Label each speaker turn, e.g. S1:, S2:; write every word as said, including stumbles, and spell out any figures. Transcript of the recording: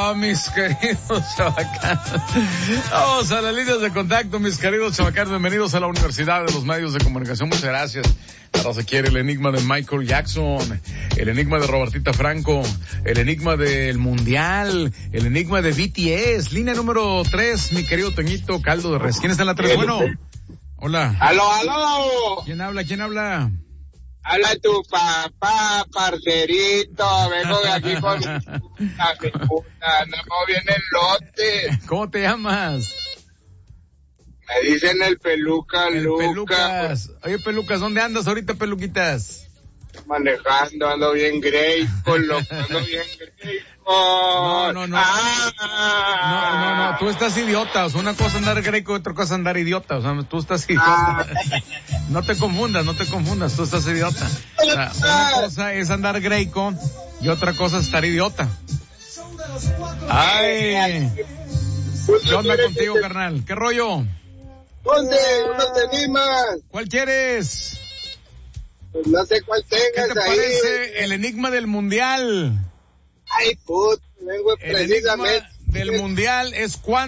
S1: Ah, mis queridos chavacanos. Vamos a las líneas de contacto, mis queridos chavacanos. Bienvenidos a la Universidad de los Medios de Comunicación. Muchas gracias. Ahora se quiere el enigma de Michael Jackson, el enigma de Robertita Franco, el enigma del Mundial, el enigma de B T S. Línea número tres, mi querido Toñito Caldo de Res. ¿Quién está en la tres? Bueno. Hola.
S2: ¡Aló, aló!
S1: ¿Quién habla? ¿Quién habla?
S2: Habla tu papá, parcerito. Vengo de aquí con la puta. Andamos bien el lote.
S1: ¿Cómo te llamas?
S2: Me dicen el Peluca,
S1: El
S2: Luca.
S1: Pelucas. Oye, Pelucas, ¿dónde andas ahorita, Peluquitas?
S2: Manejando, ando bien Greycon, loco. Ando bien Greycon.
S1: No, no, no.
S2: Ah.
S1: No, no, no, tú estás idiota. O sea, una cosa andar greco y otra cosa andar idiota. O sea, tú estás idiota.
S2: Ah.
S1: No te confundas, no te confundas, tú estás idiota. O sea, una cosa es andar greco y otra cosa es estar idiota. Ay. ¿Qué onda contigo, carnal? ¿Qué rollo?
S2: ¿Dónde? Unos enigmas.
S1: ¿Cuál quieres?
S2: Pues no sé cuál tengas
S1: ¿Qué te
S2: ahí.
S1: parece el enigma del Mundial?
S2: Ay, puto, vengo
S1: El enigma
S2: precisamente.
S1: del Mundial es cuándo